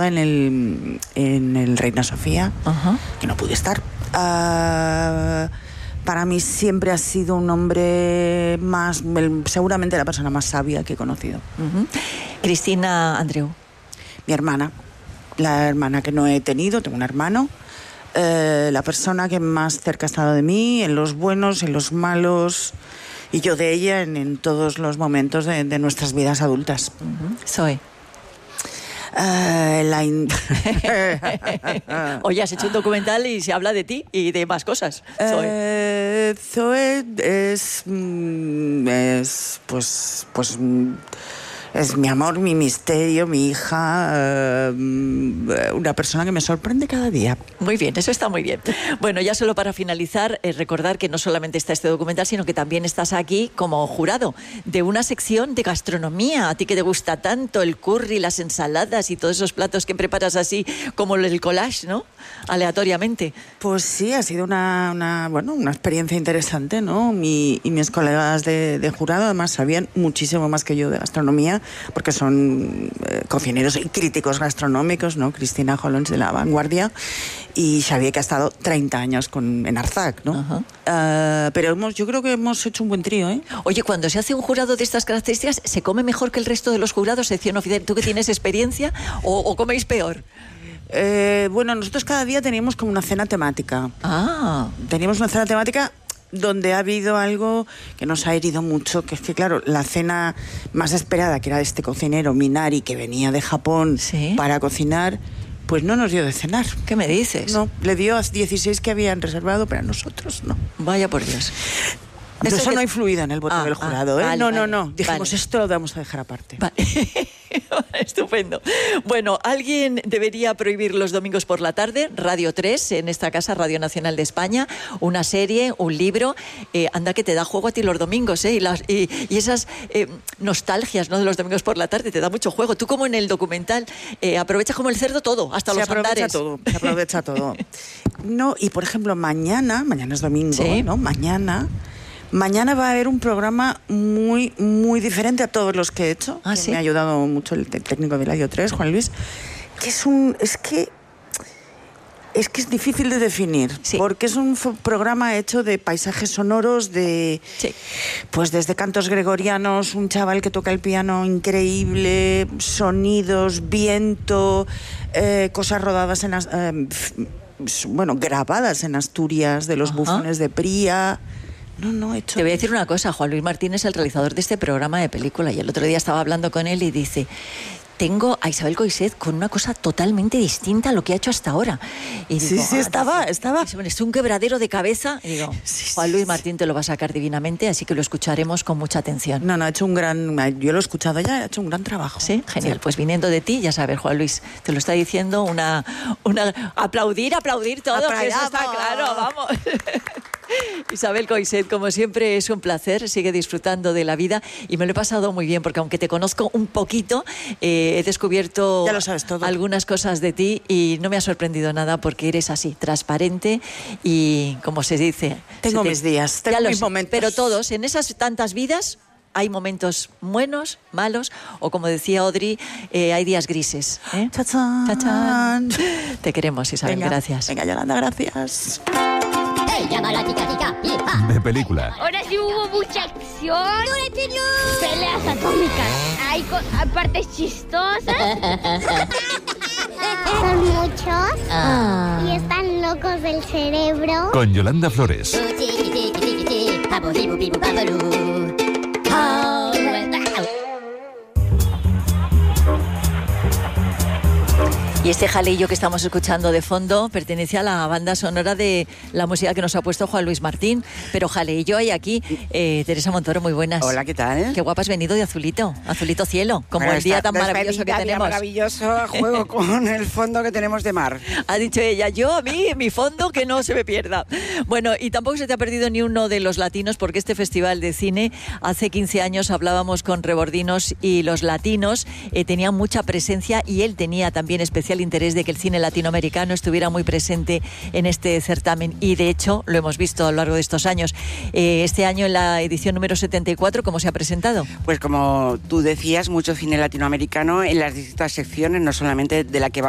invitada en el Reina Sofía, que no pude estar. Para mí siempre ha sido un hombre seguramente la persona más sabia que he conocido. Cristina Andreu. Mi hermana, la hermana que no he tenido, tengo un hermano, la persona que más cerca ha estado de mí, en los buenos, en los malos, y yo de ella en todos los momentos de nuestras vidas adultas. Zoe. Oye, has hecho un documental y se habla de ti y de más cosas. Zoe. Zoe es mi amor, mi misterio, mi hija, una persona que me sorprende cada día. Muy bien, eso está muy bien. Bueno, ya solo para finalizar, recordar que no solamente está este documental, sino que también estás aquí como jurado de una sección de gastronomía. A ti que te gusta tanto el curry, las ensaladas y todos esos platos que preparas así como el collage, ¿no? Aleatoriamente. Pues sí, ha sido una experiencia interesante, ¿no? Y mis colegas de jurado además sabían muchísimo más que yo de gastronomía, porque son cocineros y críticos gastronómicos, ¿no? Cristina Holons de La Vanguardia y Xavier, que ha estado 30 años en Arzac, ¿no? Pero yo creo que hemos hecho un buen trío, ¿eh? Oye, cuando se hace un jurado de estas características, ¿se come mejor que el resto de los jurados, sección oficial? ¿Tú que tienes experiencia o coméis peor? Bueno, nosotros cada día teníamos como una cena temática. Teníamos una cena temática donde ha habido algo que nos ha herido mucho, que es que, claro, la cena más esperada, que era de este cocinero Minari, que venía de Japón para cocinar, pues no nos dio de cenar. ¿Qué me dices? No, le dio a 16 que habían reservado, pero a nosotros no. Vaya por Dios. Eso no ha influido en el voto del jurado, ¿eh? Vale, no. Dijimos, esto lo vamos a dejar aparte. Vale. Estupendo. Bueno, alguien debería prohibir los domingos por la tarde, Radio 3, en esta casa, Radio Nacional de España, una serie, un libro. Anda que te da juego a ti los domingos, ¿eh? Y esas nostalgias, ¿no?, de los domingos por la tarde, te da mucho juego. Tú, como en el documental, aprovechas como el cerdo todo, hasta los andares. Se aprovecha todo. No, y por ejemplo, mañana es domingo, ¿no? Mañana va a haber un programa muy, muy diferente a todos los que he hecho. ¿Sí? Me ha ayudado mucho el técnico de Radio 3, Juan Luis. Que es difícil de definir, porque es un programa hecho de paisajes sonoros, pues desde cantos gregorianos, un chaval que toca el piano increíble, sonidos, viento, cosas rodadas grabadas en Asturias, de los bufones de Pría. No he hecho. Te voy a decir una cosa, Juan Luis Martín es el realizador de este programa de película y el otro día estaba hablando con él y dice: tengo a Isabel Coixet con una cosa totalmente distinta a lo que ha hecho hasta ahora. Y digo, estaba. Es un quebradero de cabeza. Y digo, Juan Luis Martín te lo va a sacar divinamente, así que lo escucharemos con mucha atención. No, ha hecho yo lo he escuchado ya, ha hecho un gran trabajo. Sí, genial. Pues viniendo de ti, ya sabes, Juan Luis, te lo está diciendo aplaudir todo, que eso está claro, vamos. Isabel Coixet, como siempre, es un placer, sigue disfrutando de la vida y me lo he pasado muy bien porque aunque te conozco un poquito, he descubierto ya lo sabes todo. Algunas cosas de ti y no me ha sorprendido nada porque eres así, transparente y, como se dice... Tengo mis días, tengo mis momentos. Pero todos, en esas tantas vidas... Hay momentos buenos, malos, o como decía Audrey, hay días grises. ¡Chachán! ¡Chachán! Te queremos, Isabel, gracias. Venga, Yolanda, gracias. De película. Ahora sí hubo mucha acción. Peleas atómicas. Hay partes chistosas. Son muchos y están locos del cerebro. Con Yolanda Flores. Y este jaleillo que estamos escuchando de fondo pertenece a la banda sonora de la música que nos ha puesto Juan Luis Martín. Pero jaleillo hay aquí. Teresa Montoro, muy buenas. Hola, ¿qué tal? Qué guapa has venido de azulito cielo, como el día tan maravilloso que tenemos. Maravilloso, juego con el fondo que tenemos de mar. Ha dicho ella, a mí, mi fondo, que no se me pierda. Bueno, y tampoco se te ha perdido ni uno de los latinos, porque este festival de cine, hace 15 años hablábamos con Rebordinos y los latinos tenían mucha presencia y él tenía también especial interés de que el cine latinoamericano estuviera muy presente en este certamen y de hecho lo hemos visto a lo largo de estos años. Este año en la edición número 74, ¿cómo se ha presentado? Pues como tú decías, mucho cine latinoamericano en las distintas secciones, no solamente de la que va